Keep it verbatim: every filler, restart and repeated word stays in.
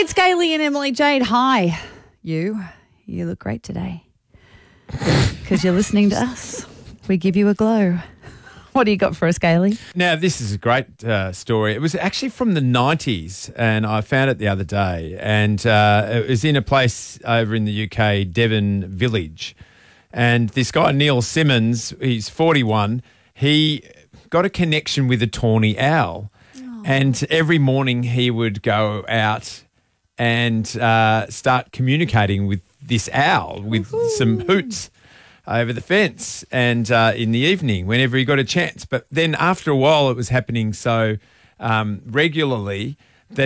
It's Gailey and Emily Jade. Hi, you. You look great today because you're listening to us. We give you a glow. What do you got for us, Gailey? Now, this is a great uh, story. It was actually from the nineties, and I found it the other day. And uh, it was in a place over in the U K, Devon Village. And this guy, Neil Simmons, he's forty-one, he got a connection with a tawny owl. Oh. And every morning he would go out and uh, start communicating with this owl with Woo-hoo. some hoots over the fence and uh, in the evening whenever he got a chance. But then after a while it was happening so um, regularly